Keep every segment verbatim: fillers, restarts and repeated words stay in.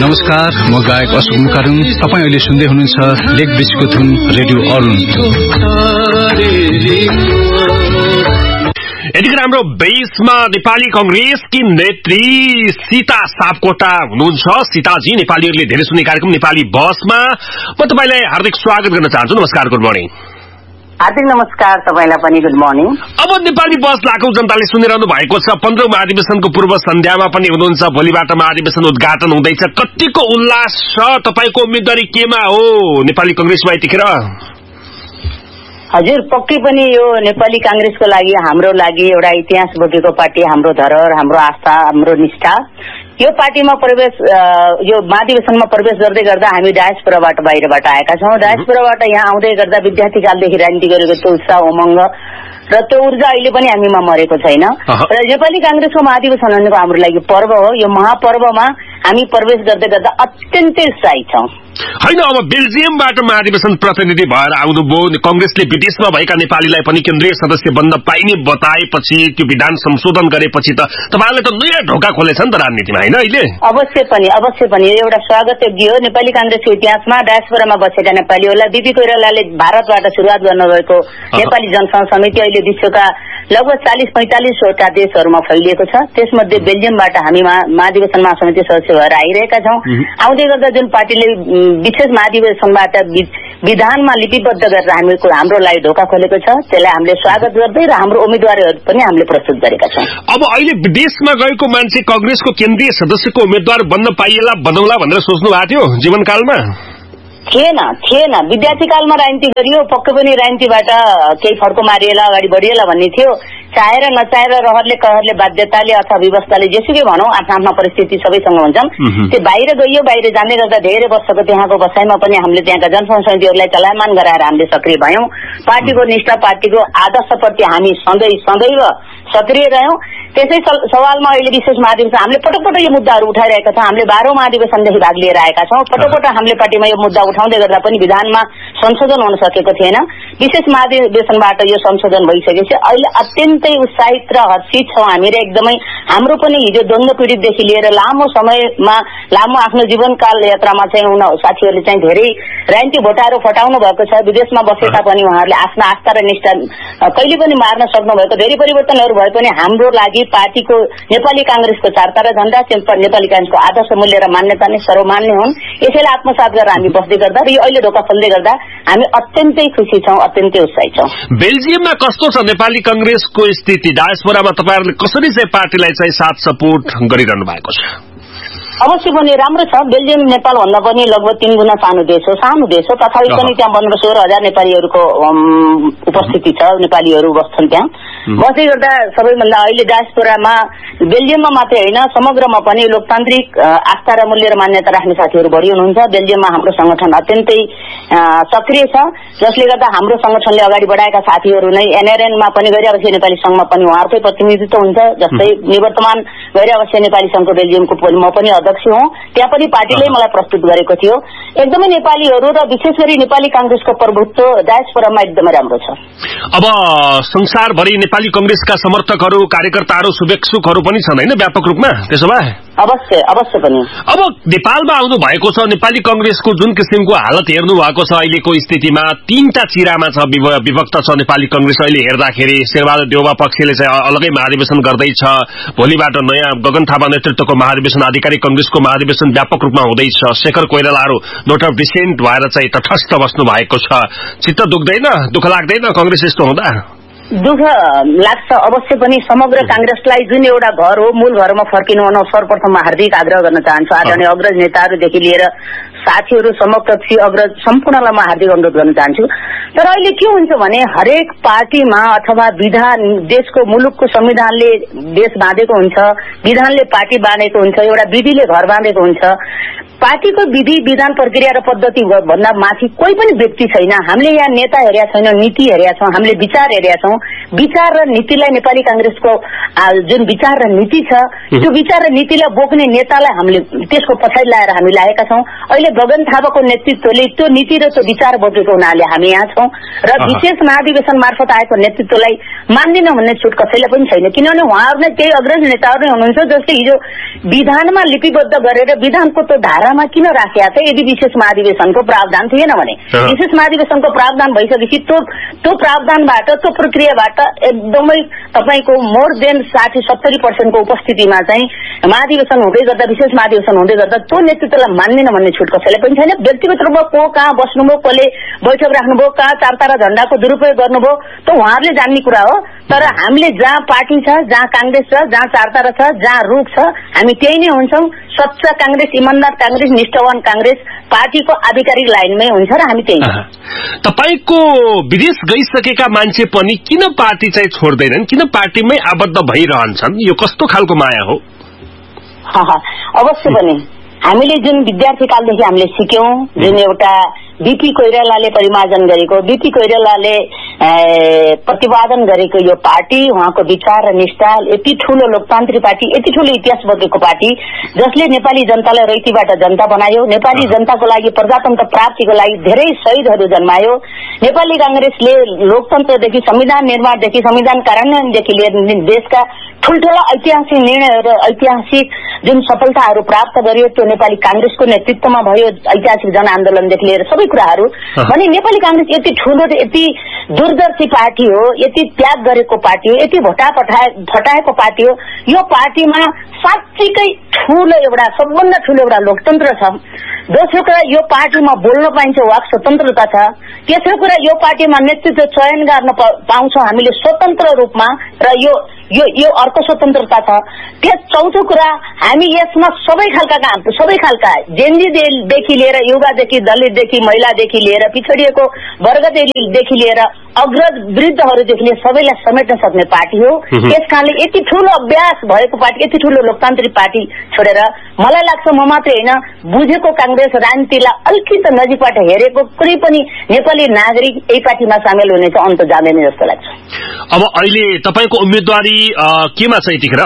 नमस्कार, म गायक अशोक मुकारुङ। तपाईं अहिले सुन्दै हुनुहुन्छ लेक बीचको धुन रेडियो अरुण। यतिखेर हाम्रो बेसमा नेपाली कंग्रेसकी नेत्री सीता सापकोटा हुनुहुन्छ। सीताजी, नेपालीहरूले धेरै सुन्ने कार्यक्रम नेपाली बसमा म तपाईलाई हार्दिक स्वागत गर्न चाहन्छु। नमस्कार, गुड मर्निङ। हार्दिक नमस्कार, तपाईलाई पनि गुड मर्निङ। अब नेपाली बस लाखौं जनताले सुनिरहनु भएको छ। पन्ध्रौं महाधिवेशनको पूर्व सन्ध्यामा पनि हुनुहुन्छ। भोलिबाट महाधिवेशन उद्घाटन हुँदैछ। कतिको उल्लास छ? तपाईको उम्मेदवारी केमा हो नेपाली कंग्रेसमा यतिखेर? हजुर, पक्कै पनि यो नेपाली कांग्रेसको लागि, हाम्रो लागि एउटा इतिहास बोकेको पार्टी, हाम्रो धरोहर, हाम्रो आस्था, हाम्रो निष्ठा। यो पार्टीमा प्रवेश, यो महाधिवेशनमा प्रवेश गर्दै गर्दा हामी डायस्पोराबाट बाहिरबाट आएका छौँ। डायस्पोराबाट यहाँ आउँदै गर्दा विद्यार्थी कालदेखि राजनीति गरेको त्यो उत्साह, उमङ्ग र त्यो ऊर्जा अहिले पनि हामीमा मरेको छैन। र नेपाली कांग्रेसको महाधिवेशन भनेको हाम्रो लागि पर्व हो। यो महापर्वमा हामी प्रवेश गर्दै गर्दा अत्यन्तै उत्साही छौँ। हैन, अब बेल्जियमबाट महाधिवेशन प्रतिनिधि भएर आउनुभयो। कंग्रेसले विदेशमा भएका नेपालीलाई पनि केन्द्रीय सदस्य बन्न पाइने बताएपछि, त्यो विधान संशोधन गरेपछि त तपाईहरुले त नयाँ ढोका खोलेछ नि त राजनीतिमा, हैन? अहिले अवश्य पनि अवश्य पनि एउटा स्वागत योग्य हो। नेपाली कांग्रेसको इतिहासमा डायस्पोरामा बसेका नेपालीहरूलाई बीपी कोइरालाले भारतबाट सुरुवात गर्नुभएको नेपाली जनसङ्घ समिति अहिले विश्वका लगभग चालीस पैंतालीस वटा देशहरूमा फैलिएको छ। त्यसमध्ये बेल्जियमबाट हामी महाधिवेशन महासमिति सदस्य भएर आइरहेका छौँ। आउँदै गर्दा जुन पार्टीले विशेष महाधिवेशनबाट विधानमा लिपिबद्ध गरेर हामीको हाम्रो लागि ढोका खोलेको छ, त्यसलाई हामीले स्वागत गर्दै र हाम्रो उम्मेदवारहरू पनि हामीले प्रस्तुत गरेका छौँ। अब अहिले विदेशमा गएको मान्छे कंग्रेसको केन्द्रीय सदस्यको उम्मेदवार बन्न पाइएला बनौला भनेर सोच्नु भएको थियो जीवनकालमा? थिएन थिएन विद्यार्थी कालमा राजनीति गरियो, पक्कै पनि राजनीतिबाट केही फड्को मारिएला, अगाडि बढिएला भन्ने थियो। चाहेर नचाहेर, रहरले कहरले, बाध्यताले अथवा व्यवस्थाले, जेसुकै भनौँ, आफ्ना आफ्ना परिस्थिति सबैसँग हुन्छन्। त्यो बाहिर गइयो। बाहिर जाँदै गर्दा धेरै वर्षको त्यहाँको बसाइमा पनि हामीले त्यहाँका जनसङ्घ समितिहरूलाई चलायमान गराएर हामीले सक्रिय भयौँ। पार्टीको निष्ठा, पार्टीको आदर्शप्रति हामी सधैँ सदैव सक्रिय रह्यौँ। त्यसै सवालमा अहिले विशेष महाधिवेशन हामीले पटक पटक यो मुद्दाहरू उठाइरहेका छौँ। हामीले बाह्रौं महाधिवेशनदेखि भाग लिएर आएका छौँ। पटक पटक हामीले पार्टीमा यो मुद्दा उठाउँदै गर्दा पनि विधानमा संशोधन हुन सकेको थिएन। विशेष महाधिवेशनबाट यो संशोधन भइसकेपछि अहिले अत्यन्तै उत्साहित र हर्षित छौँ हामी। र एकदमै हाम्रो पनि हिजो द्वन्द्व पीडितदेखि लिएर लामो समयमा, लामो आफ्नो जीवनकाल यात्रामा चाहिँ उन साथीहरूले चाहिँ धेरै राजनीतिक भोटाहरू फटाउनु भएको छ। विदेशमा बसे तापनि उहाँहरूले आफ्ना आस्था र निष्ठा कहिले पनि मार्न सक्नु भएको। धेरै परिवर्तनहरू भए पनि हाम्रो लागि पार्टीको नेपाली कांग्रेसको चार तारा झण्डा, नेपाली कांग्रेसको आदर्श मूल्य र मान्यता नै सर्वमान्य हुन्। यसैलाई आत्मसात गरेर हामी बस्दै गर्दा र यो अहिले ढोका खोल्दै गर्दा हामी अत्यन्तै खुसी छौँ, अत्यन्तै उत्साही छौँ। बेल्जियममा कस्तो छ नेपाली कांग्रेसको स्थिति? डायस्पोरामा तपाईहरुले कसरी चाहिँ पार्टीलाई चाहिँ साथ सपोर्ट गरिरहनु भएको छ? अवश्य पनि राम्रो छ। बेल्जियम नेपाल भन्दा पनि लगभग तीन गुणा सानो देश हो, सानो देश हो। तथापि पनि त्यहाँ पन्ध्र सोह्र हजार नेपालीहरूको उपस्थिति छ, नेपालीहरू बस्छन् त्यहाँ। बस्दै गर्दा सबैभन्दा अहिले डायस्पोरामा बेल्जियममा मात्रै होइन, समग्रमा पनि लोकतान्त्रिक आस्था र मूल्य र मान्यता राख्ने साथीहरू बढी हुनुहुन्छ। बेल्जियममा हाम्रो संगठन अत्यन्तै सक्रिय छ, जसले गर्दा हाम्रो संगठनले अगाडि बढाएका साथीहरू नै एनआरएनमा पनि गैरआवासीय नेपाली संघमा पनि उहाँहरूकै प्रतिनिधित्व हुन्छ। जस्तै निवर्तमान गैरआवासीय नेपाली संघको बेल्जियमको म पनि अध्यक्ष हुँ। त्यहाँ पनि पार्टीले मलाई प्रस्तुत गरेको थियो। एकदमै नेपालीहरू र विशेष गरी नेपाली कांग्रेसको प्रभुत्व डायस्पोरामा एकदमै राम्रो छ। अब संसारभरि नेपाली कांग्रेसका समर्थकहरू, कार्यकर्ताहरू, शुभेच्छुकहरू पनि छन्, हैन, व्यापक रूपमा? त्यसो भए अवश्य अवश्य पनि अब नेपालमा आउनु भएको छ। नेपाली कांग्रेसको जुन किसिमको हालत हेर्नु भएको छ अहिलेको स्थितिमा, तीनटा चिरामा छ, विभक्त छ नेपाली कांग्रेस अहिले हेर्दाखेरि। शेरबहादुर देउवा पक्षले चाहिँ अलगै महाधिवेशन गर्दैछ। भोलिबाट नयाँ गगन थापा नेतृत्वको महाधिवेशन, आधिकारिक कांग्रेसको महाधिवेशन व्यापक रूपमा हुँदैछ। शेखर कोइरालाहरू नोट अफ डिसेन्ट भएर चाहिँ तटस्थ बस्नु भएको छ। चित्त दुख्दैन, दुःख लाग्दैन कांग्रेस यस्तो हुँदा? दुःख लाग्छ अवश्य पनि। समग्र कांग्रेसलाई जुन एउटा घर हो, मूल घरमा फर्किनु हुन सर्वप्रथम हार्दिक आग्रह गर्न चाहन्छु। आदरणीय अग्रज नेताहरूदेखि लिएर साथीहरू, समकक्षी अग्रज सम्पूर्णलाई म हार्दिक अनुरोध गर्न चाहन्छु। तर अहिले के हुन्छ भने हरेक पार्टीमा अथवा विधान, देशको मुलुकको संविधानले देश बाँधेको हुन्छ, विधानले पार्टी बाँधेको हुन्छ, एउटा विधिले घर बाँधेको हुन्छ। पार्टीको विधि, विधान, प्रक्रिया र पद्धति भन्दा माथि कोही पनि व्यक्ति छैन। हामीले यहाँ नेता हेरेका छैनौँ, नीति हेरेका छौँ, हामीले विचार हेरेका छौँ। विचार र नीतिलाई नेपाली कांग्रेसको जुन विचार र नीति छ, त्यो विचार र नीतिलाई बोक्ने नेतालाई हामीले त्यसको पछाडि ल्याएर हामी लागेका छौँ। अहिले गगन थापाको नेतृत्वले त्यो नीति र त्यो विचार बोकेको हुनाले हामी यहाँ छौँ र विशेष महाधिवेशन मार्फत आएको नेतृत्वलाई मान्दिन भन्ने छुट कसैलाई पनि छैन। किनभने उहाँहरू नै त्यही अग्रज नेताहरू नै हुनुहुन्छ जसले हिजो विधानमा लिपिबद्ध गरेर विधानको त्यो धारा धारामा किन राखेका छ यदि विशेष महाधिवेशनको प्रावधान थिएन भने? विशेष महाधिवेशनको प्रावधान भइसकेपछि त्यो त्यो प्रावधानबाट त्यो प्रक्रियाबाट एकदमै तपाईँको मोर देन साठी सत्तरी पर्सेन्टको उपस्थितिमा चाहिँ महाधिवेशन हुँदै गर्दा विशेष महाधिवेशन हुँदै गर्दा त्यो नेतृत्वलाई मान्दैन भन्ने छुट कसैलाई पनि छैन। व्यक्तिगत रूपमा को कहाँ बस्नुभयो, कसले बैठक राख्नुभयो, कहाँ चार तारा झण्डाको दुरुपयोग गर्नुभयो त उहाँहरूले जान्ने कुरा हो। तर हामीले जहाँ पार्टी छ, जहाँ कांग्रेस छ, जहाँ चार तारा छ, जहाँ रुख छ, हामी त्यही नै हुन्छौँ। सच्चा कांग्रेस, इमानदार कांग्रेस, निष्ठावान कांग्रेस पार्टीको आधिकारिक लाइनमै हुन्छ र हामी त्यही। तपाईको विदेश गइसकेका मान्छे पनि किन पार्टी चाहिँ छोड्दैनन्, किन पार्टीमै आबद्ध भइरहन्छन्? यो कस्तो खालको माया हो? अवश्य पनि हामीले जुन विद्यार्थी कालदेखि हामीले सिक्यौं, जुन एउटा बीपी कोइरालाले परिमार्जन गरेको, बीपी कोइरालाले प्रतिपादन गरेको यो पार्टी, उहाँको विचार र निष्ठा, यति ठूलो लोकतान्त्रिक पार्टी, यति ठूलो इतिहास बोकेको पार्टी जसले नेपाली जनतालाई रैतीबाट जनता बनायो, नेपाली जनताको लागि प्रजातन्त्र प्राप्तिको लागि धेरै शहीदहरू जन्मायो। नेपाली कांग्रेसले लोकतन्त्रदेखि संविधान निर्माणदेखि संविधान कार्यान्वयनदेखि लिएर देशका ठूल्ठूला ऐतिहासिक निर्णयहरू, ऐतिहासिक जुन सफलताहरू प्राप्त गर्यो त्यो नेपाली कांग्रेसको नेतृत्वमा भयो। ऐतिहासिक जनआन्दोलनदेखि लिएर सबै कुराहरू भने नेपाली कांग्रेस यति ठूलो र यति दूरदर्शी पार्टी हो, यति त्याग गरेको पार्टी हो, यति भटा फटाएको पार्टी हो। यो पार्टीमा साँच्चीकै ठूलो एउटा सबभन्दा ठूलो एउटा लोकतन्त्र छ। दोस्रो कुरा यो पार्टीमा बोल्न पाइन्छ, वाक स्वतन्त्रता छ। तेस्रो कुरा यो पार्टीमा नेतृत्व चयन गर्न पाउँछौँ हामीले स्वतन्त्र रूपमा र यो यो यो अर्को स्वतन्त्रता छ। त्यस चौथो कुरा हामी यसमा सबै खालका सबै खालका जेन्जीदेखि लिएर युवादेखि दलितदेखि महिलादेखि लिएर पिछडिएको वर्गदेखि लिएर अग्रज वृद्धहरूदेखि लिएर सबैलाई समेट्न सक्ने पार्टी हो। त्यसकारणले यति ठूलो अभ्यास भएको पार्टी, यति ठूलो लोकतान्त्रिक पार्टी छोडेर मलाई लाग्छ म मात्रै होइन, बुझेको कांग्रेस राजनीतिलाई अलिकति नजिकबाट हेरेको कुनै पनि नेपाली नागरिक यही पार्टीमा सामेल हुनेछ, अन्त जाँदैन जस्तो लाग्छ। अब अहिले तपाईको उम्मेदवारी केमा छ यतिखेर?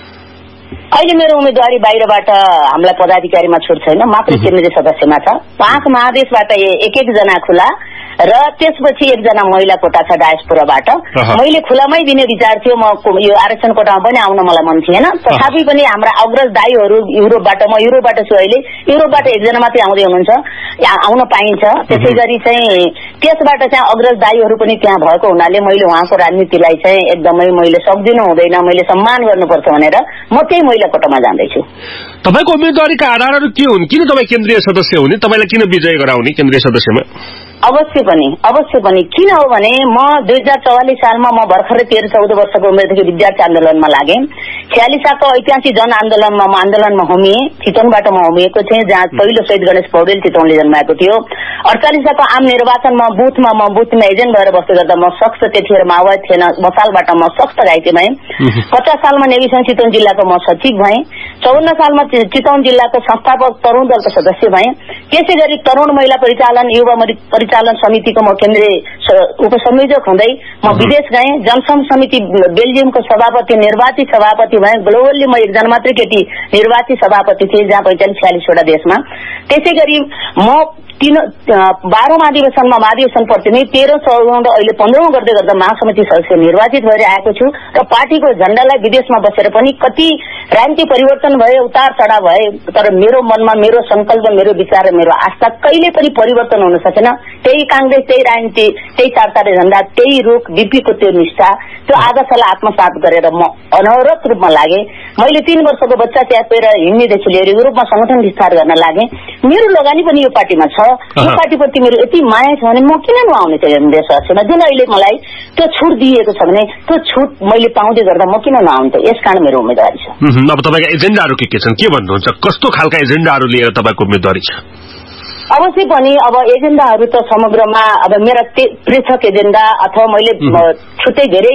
अहिले मेरो उम्मेदवारी बाहिरबाट हामीलाई पदाधिकारीमा छुट छैन, मात्र केन्द्रीय सदस्यमा छ। पाँच महादेशबाट एक एक जना खुला र त्यसपछि एकजना महिला कोटा छ डायस्पोराबाट। मैले खुलामै दिने विचार थियो, म यो आरक्षण कोटामा पनि आउन मलाई मन थिएन। तथापि पनि हाम्रा अग्रज दाईहरू युरोपबाट, म युरोपबाट छु अहिले, युरोपबाट एकजना मात्रै आउँदै हुनुहुन्छ, आउन पाइन्छ। त्यसै गरी चाहिँ त्यसबाट चाहिँ अग्रज दाईहरू पनि त्यहाँ भएको हुनाले मैले उहाँको राजनीतिलाई चाहिँ एकदमै मैले सक्दिनु हुँदैन, मैले सम्मान गर्नुपर्छ भनेर म त्यही महिला कोटामा जाँदैछु। तपाईको उम्मेदवारीका आधारहरू के हुन्? किन तपाईँ केन्द्रीय सदस्य हुने? तपाईँलाई किन विजय गराउने केन्द्रीय सदस्यमा? अवश्य पनि अवश्य पनि किन हो भने म दुई हजार चौवालिस सालमा म भर्खरै तेह्र चौध वर्षको उमेरदेखि विद्यार्थी आन्दोलनमा लागेँ। छयालिस सालको ऐतिहासिक जनआन्दोलनमा म आन्दोलनमा होमिएँ, चितवनबाट म होमिएको थिएँ, जहाँ पहिलो शहीद गणेश पौडेल चितवनले जन्माएको थियो। अडचालिस सालको आम निर्वाचनमा बुथमा म बुथमा एजेन्ट भएर बस्दै गर्दा म सख्त त्यतिखेर माओवादी थिएन, मसालबाट म सख्त घाइते भएँ। पचास सालमा नेविसन चितवन जिल्लाको म सचिव भएँ। चौवन्न सालमा चितवन जिल्लाको संस्थापक तरुण दलको सदस्य भएँ। त्यसै गरी तरुण महिला परिचालन युवा परिचालन समितिको म केन्द्रीय उपसंयोजक हुँदै म विदेश गएँ। जनसंघ समिति बेल्जियमको सभापति निर्वाचित सभापति भएँ। ग्लोबल्ली म एकजना मात्रै केटी निर्वाचित सभापति थिएँ, जहाँ पैंचालिस छयालिसवटा देशमा। त्यसै गरी म तीन बाह्रौं महाधिवेशनमा महाधिवेशन प्रतिनिधि तेह्र चौध अहिले पन्ध्रौं गर्दै गर्दा महासमिति सदस्य निर्वाचित भएर आएको छु र पार्टीको झण्डालाई विदेशमा बसेर पनि कति राजनीतिक परिवर्तन भए, उतार चढाव भए, तर मेरो मनमा मेरो संकल्प, मेरो विचार र मेरो आस्था कहिले पनि परिवर्तन हुन सकेन। त्यही कांग्रेस, त्यही राजनीति, त्यही चार तारे झण्डा, त्यही रुख, बीपीको त्यो निष्ठा, त्यो आदर्शलाई आत्मसात गरेर म अनवरत रूपमा लागे। मैले तीन वर्षको बच्चा त्यागेर हिँड्नेदेखि लिएर युरोपमा संगठन विस्तार गर्न लागे। मेरो लगानी पनि यो पार्टीमा छ। यो पार्टीप्रति मेरो यति माया छ भने म किन नआउने केन्द्रीय सदस्यमा? जुन अहिले मलाई त्यो छुट दिएको छ भने त्यो छुट मैले पाउँदै गर्दा म किन नआउने त? यसकारण मेरो उम्मेदवारी छ। अब तपाईँका एजेन्डाहरू के के छन्, के भन्नुहुन्छ? कस्तो खालका एजेन्डाहरू लिएर तपाईँको उम्मेदवारी छ? अवश्य पनि अब एजेन्डाहरू त समग्रमा अब मेरा पृथक एजेन्डा अथवा मैले छुट्टै धेरै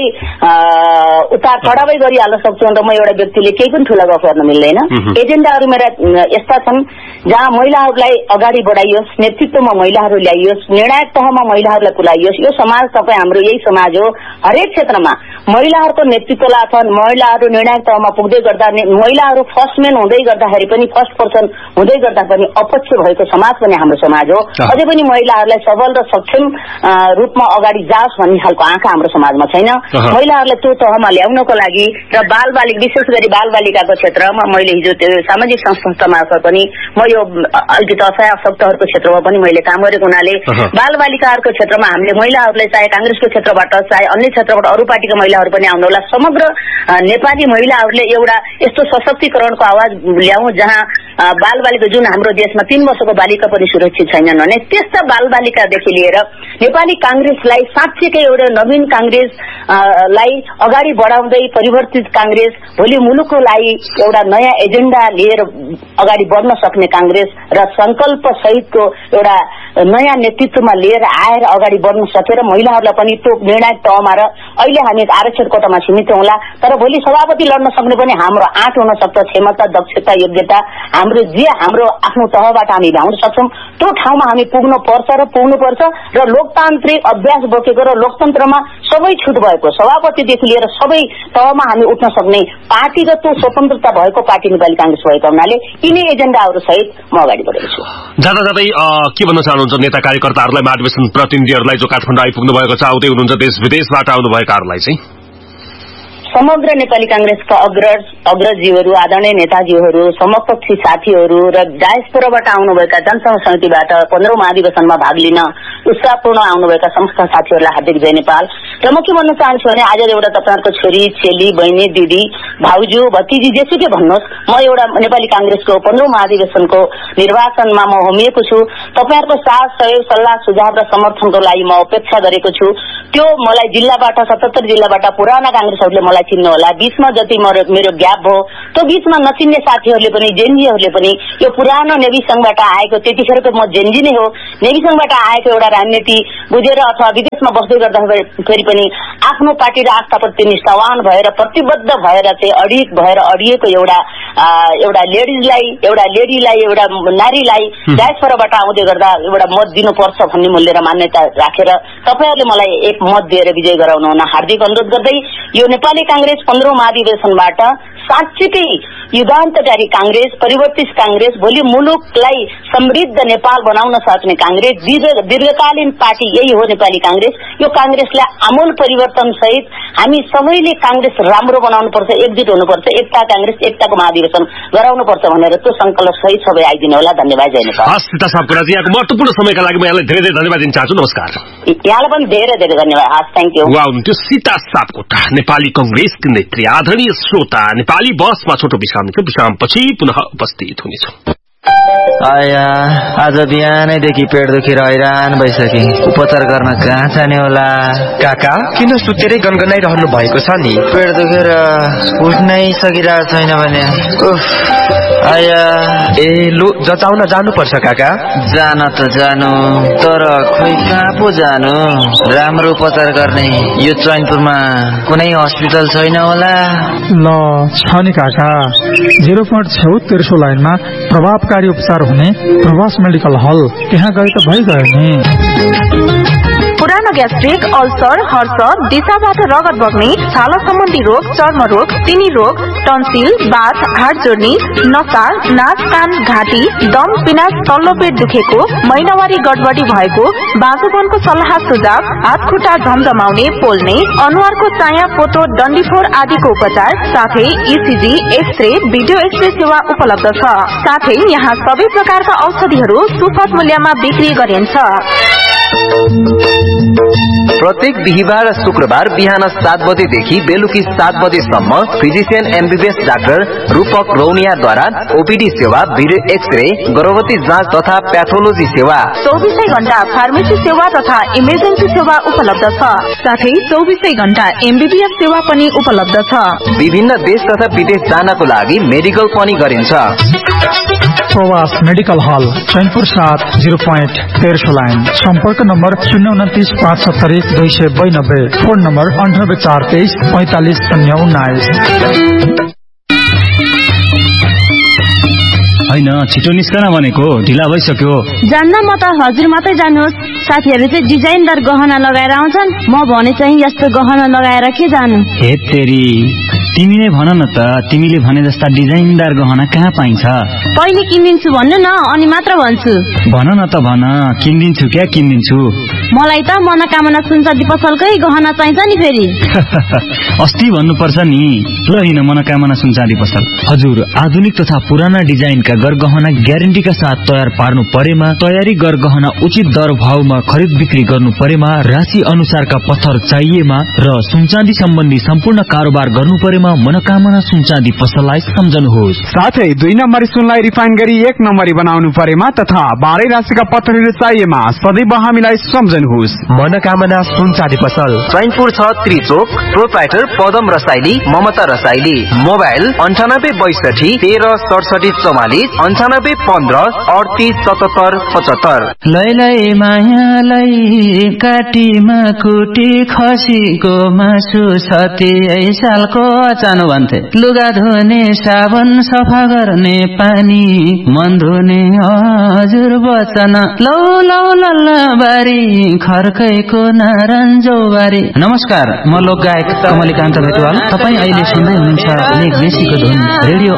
उतार चढावै गरिहाल्न सक्छु र म एउटा व्यक्तिले केही पनि ठुला गफ गर्न मिल्दैन। एजेन्डाहरू मेरा यस्ता छन् जहाँ महिलाहरूलाई अगाडि बढाइयोस्, नेतृत्वमा महिलाहरू ल्याइयोस्, निर्णायक तहमा महिलाहरूलाई पुर्याइयोस्। यो समाज तपाईँ हाम्रो यही समाज हो। हरेक क्षेत्रमा महिलाहरूको नेतृत्वलाई अथवा महिलाहरू निर्णायक तहमा पुग्दै गर्दा, महिलाहरू फर्स्ट मेन हुँदै गर्दाखेरि पनि, फर्स्ट पर्सन हुँदै गर्दा पनि अपक्ष भएको समाज पनि हाम्रो समाज हो। अझै पनि महिलाहरूलाई सबल र सक्षम रूपमा अगाडि जाओस् भन्ने खालको आँखा हाम्रो समाजमा छैन। महिलाहरूलाई त्यो तहमा ल्याउनको लागि र बाल बालिका विशेष गरी बाल बालिकाको क्षेत्रमा मैले हिजो त्यो सामाजिक संस्था मार्फत पनि म यो अलिकति असहाय अशक्तहरूको क्षेत्रमा पनि मैले काम गरेको हुनाले बाल बालिकाहरूको क्षेत्रमा हामीले महिलाहरूलाई चाहे कांग्रेसको क्षेत्रबाट चाहे अन्य क्षेत्रबाट अरू पार्टीका महिलाहरू पनि आउनुहोला, समग्र नेपाली महिलाहरूले एउटा यस्तो सशक्तिकरणको आवाज ल्याउँ जहाँ बाल बालिका जुन हाम्रो देशमा तीन वर्षको बालिका पनि सुरक्षित छैनन् भने त्यस्ता बाल बालिकादेखि लिएर नेपाली कांग्रेसलाई साँच्चीकै एउटा नवीन कांग्रेसलाई अगाडि बढाउँदै परिवर्तित कांग्रेस भोलि मुलुकको लागि एउटा नयाँ एजेन्डा लिएर अगाडि बढ्न सक्ने कांग्रेस र संकल्प सहितको एउटा नयाँ नेतृत्वमा लिएर आएर अगाडि बढ्न सकेर महिलाहरूलाई पनि त्यो निर्णायक तहमा र अहिले हामी आरक्षण कोटामा सीमित हौँला तर भोलि सभापति लड्न सक्ने पनि हाम्रो आँट हुन सक्छ, क्षमता दक्षता योग्यता हाम्रो जे हाम्रो आफ्नो तहबाट हामी ल्याउन सक्छौं त्यो ठाउँमा हामी पुग्नु पर्छ र पुग्नु पर्छ र लोकतान्त्रिक अभ्यास बोकेको र लोकतन्त्रमा सबै छुट भएको सभापतिदेखि लिएर सबै तहमा हामी उठ्न सक्ने पार्टीगत स्वतन्त्रता भएको पार्टी नेपाली कांग्रेस भएको हुनाले यिनै एजेन्डाहरू सहित म अगाडि बढेको छु। जाँदा जाँदै के भन्न चाहनुहुन्छ नेता कार्यकर्ताहरूलाई, महाधिवेशन प्रतिनिधिहरूलाई जो काठमाडौँ आइपुग्नु भएको छ, आउँदै हुनुहुन्छ देश विदेशबाट आउनुभएकाहरूलाई चाहिँ? समग्र नेपाली कांग्रेसका अग्रज अग्रजीहरू, आदरणीय नेताजीहरू, समकक्षी साथीहरू र डायस्पोराबाट आउनुभएका जनसंघ समितिबाट पन्ध्रौं महाधिवेशनमा भाग लिन उत्साहपूर्ण आउनुभएका समस्त साथीहरूलाई हार्दिक जय नेपाल। र म के भन्न चाहन्छु भने आज एउटा तपाईहरुको छोरी, चेली, बहिनी, दिदी, भाउजू, भतिजी जेसुकै भन्नुहोस्, म एउटा नेपाली कांग्रेसको पन्ध्रौं महाधिवेशनको निर्वाचनमा म होमिएको छु। तपाईहरुको साथ सहयोग, सल्लाह, सुझाव र समर्थनको लागि म अपेक्षा गरेको छु। त्यो मलाई जिल्लाबाट सतहत्तर जिल्लाबाट पुराना कांग्रेसहरूले मलाई चिन्नु होला। बीचमा जति मेरो ग्याप भयो त्यो बीचमा नचिन्ने साथीहरूले पनि जेनजीहरूले पनि यो पुरानो नेभी संघबाट आएको त्यतिखेरको म जेनजी नै हो, नेभी संघबाट आएको एउटा राजनीति बुझेर अथवा विदेशमा बस्दै गर्दा फेरि पनि आफ्नो पार्टी र आस्थाप्रति निष्ठावान भएर प्रतिबद्ध भएर चाहिँ अडिग भएर अडिएको एउटा एउटा लेडिजलाई एउटा लेडीलाई एउटा नारीलाई डायस्पोराबाट आउँदै गर्दा एउटा मत दिनुपर्छ भन्ने मूल्य र मान्यता राखेर तपाईहरुले मलाई एक मत दिएर विजय गराउन हुन हार्दिक अनुरोध गर्दै यो नेपाली कांग्रेस पन्ध्रौं महाधिवेशनबाट साँच्चीकै युगान्तकारी कांग्रेस, परिवर्तित कांग्रेस, भोलि मुलुकलाई समृद्ध नेपाल बनाउन सक्ने कांग्रेस, दीर्घकालीन पार्टी यही हो नेपाली कांग्रेस। यो कांग्रेसलाई आमूल परिवर्तन सहित हामी सबैले कांग्रेस राम्रो बनाउनुपर्छ, एकजुट हुनुपर्छ, एकता कांग्रेस, एकताको महाधिवेशन गराउनुपर्छ भनेर त्यो संकल्प सहित सबै आइदिनु होला। धन्यवाद, जय नेपाल। हस् सीता सापकोटाजी, यहाँको महत्त्वपूर्ण समयका लागि म यहाँलाई धेरै धेरै धन्यवाद दिन चाहन्छु। नमस्कार। यहाँलाई पनि धेरै धेरै धन्यवाद। हस्, थ्यांक यू। उहाँ हुनुहुन्थ्यो सीता सापकोटा, नेपाली कांग्रेसकी नेत्री। आदरणीय श्रोता, नेपाली बसमा छोटो विश्राम थियो, विश्रामपछि पुनः उपस्थित हुनेछु। आया आज बिहानैदेखि पेट दुखेर हैरान भइसके, उपचार गर्न कहाँ जाने होला? काका किन सुतेरै गनगनाइरहनु भएको छ नि? पेट दुखेर उठ्नै सकिरहेको छैन भने उफ आया। ए लु जचाउन जानुपर्छ काका। जान त जानु, तर खोइ कहाँ पो जानु? राम्रो उपचार गर्ने यो चैनपुरमा कुनै हस्पिटल छैन होला? ल छ नि काका, जिरो पोइन्ट छेउ तेर्सो लाइनमा प्रभावकारी उपचार हुने प्रवास मेडिकल हल, त्यहाँ गए त भइगयो नि। पुरानो ग्यास्ट्रिक, अल्सर, हर्ष, दिशाबाट रगत बग्ने, छाला सम्बन्धी रोग, चर्म रोग, तिनी रोग, टन्सिल, बाथ, हाड जोर्नी, नसा, नाक, कान, घाँटी, दम, पिनास, तल्लो पेट दुखेको, महिनावारी गडबडी भएको, बाँझोपनको सल्लाह सुझाव, हात खुट्टा झमझमाउने, पोल्ने, अनुहारको चाया, पोतो, डन्डीफोर आदिको उपचार, साथै इसिजी, एक्सरे, भिडियो एक्सरे सेवा उपलब्ध छ। साथै यहाँ सबै प्रकारका औषधिहरू सुपथ मूल्यमा बिक्री गरिन्छ। प्रत्येक बिहिबार र शुक्रबार बिहान सात बजेदेखि बेलुकी सात बजेसम्म फिजिशियन एमबीबीएस डाक्टर रूपक रौनियाद्वारा ओपीडी सेवा, भिडियो एक्सरे, गर्भवती जाँच तथा प्याथोलोजी सेवा, चौबीसै घण्टा फार्मेसी सेवा तथा इमर्जेन्सी सेवा उपलब्ध छ। साथै चौबीसै घण्टा एमबीबीएस सेवा पनि उपलब्ध छ। विभिन्न देश तथा विदेश जानको लागि मेडिकल पनि गरिन्छ। प्रवास मेडिकल हल, चैनपुर सात, जिरो पोइन्ट तेर्सो लाइन। सम्पर्क नम्बर शून्य उन्तिस पाँच सत्तरी दुई सय बयानब्बे, फोन नम्बर अन्ठानब्बे चार तेइस पैंतालिस शून्य उन्नाइस। होइन छिटो निस्कन भनेको, ढिला भइसक्यो। जान्न म त हजुर मात्रै जानुहोस्। साथीहरू चाहिँ डिजाइनदार गहना लगाएर आउँछन्, म भने चाहिँ यस्तो गहना लगाएर के जानु। हे तेरी, तिमी नै भन न त, तिमीले भने जस्ता डिजाइनदार गहना कहाँ पाइन्छ? पहिले किनिदिन्छु भन्नु न, अनि मात्र भन्छु। भन न त भन, किनिदिन्छु क्या किनिदिन्छु। मलाई त मनोकामना सुनचाँदी पसलकै गहना चाहिन्छ नि फेरि। अस्ति भन्नुपर्छ नि। ल हिँड मनोकामना सुनचाँदी पसल। हजुर, आधुनिक तथा पुराना डिजाइनका गरगहना ग्यारेन्टीका साथ तयार पार्नु परेमा, तयारी गरगहना उचित दर भावमा खरिद बिक्री गर्नु परेमा, राशि अनुसारका पत्थर चाहिएमा र सुनचाँदी सम्बन्धी सम्पूर्ण कारोबार गर्नु परेमा मनोकामना सुनचाँदी पसललाई सम्झनुहोस्। साथै दुई नम्बरी सुनलाई रिफाइन गरी एक नम्बरी बनाउनु परेमा तथा बाह्रै राशिका पत्थरहरू चाहिएमा सदैव हामीलाई सम्झनुहोस्। मनोकामना सुनचाँदी पसल चैनपुर छ त्रिचोक, प्रोप्राइटर पदम रसाइली, ममता रसाइली। मोबाइल अन्ठानब्बे बैसठी तेह्र सडसठी चौवालिस, अन्ठानब्बे पन्ध्र अडतिस सतहत्तर पचहत्तर। लै लै मायालाई काटीमा कुटी खसीको मासु सती सालको अचानो भन्थे। लुगा धुने साबन, सफा गर्ने पानी, मन धुने हजुर वचन। लौ लौ लल्ला बारी खर्कैको नारायणजौ बारी। नमस्कार, म लोक गायक कमलिकान्त भेटवाल। तपाईँ अहिले सुन्दै हुनुहुन्छ लेख बेसीको धुन रेडियो